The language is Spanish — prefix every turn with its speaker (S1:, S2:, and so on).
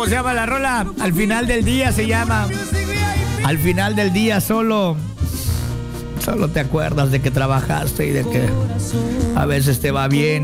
S1: ¿Cómo se llama la rola? Al final del día se llama. Al final del día solo te acuerdas de que trabajaste y de que a veces te va bien